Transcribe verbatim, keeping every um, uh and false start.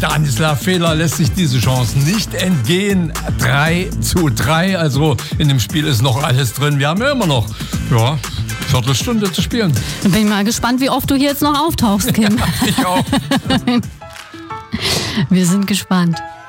Danislav Fehler lässt sich diese Chance nicht entgehen. drei zu drei, also in dem Spiel ist noch alles drin. Wir haben ja immer noch, ja, Viertelstunde zu spielen. Dann bin ich mal gespannt, wie oft du hier jetzt noch auftauchst, Kim. Ja, ich auch. Wir sind gespannt.